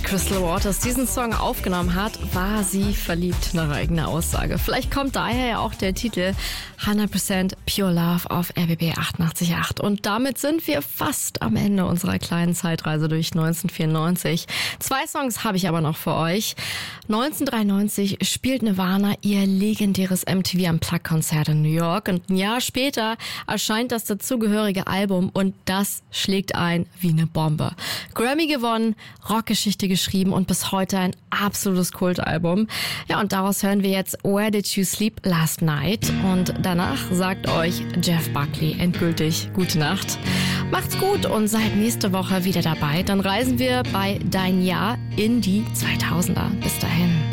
Crystal Waters diesen Song aufgenommen hat, war sie verliebt, nach eigener Aussage. Vielleicht kommt daher ja auch der Titel 100% Pure Love auf RBB 88.8. Und damit sind wir fast am Ende unserer kleinen Zeitreise durch 1994. 2 Songs habe ich aber noch für euch. 1993 spielt Nirvana ihr legendäres MTV Unplugged-Konzert in New York. Und ein Jahr später erscheint das dazugehörige Album und das schlägt ein wie eine Bombe. Grammy gewonnen, Rockgeschichte geschrieben und bis heute ein absolutes Kultalbum. Ja, und daraus hören wir jetzt Where Did You Sleep Last Night? Und danach sagt euch Jeff Buckley endgültig gute Nacht. Macht's gut und seid nächste Woche wieder dabei. Dann reisen wir bei Dein Jahr in die 2000er. Bis dahin.